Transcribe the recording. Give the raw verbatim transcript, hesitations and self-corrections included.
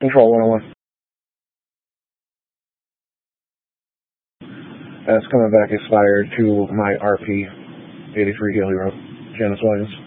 Control one oh one. That's coming back expired to my R P, eighty-three Haley Road, Janice Williams.